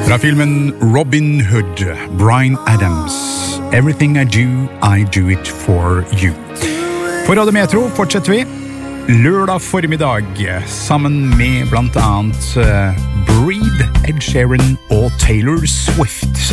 Fra filmen Robin Hood, Bryan Adams. Everything I do it for you. For Radio Metro fortsetter vi lørdag formiddag sammen med blant annet Breed, Ed Sheeran og Taylor Swift.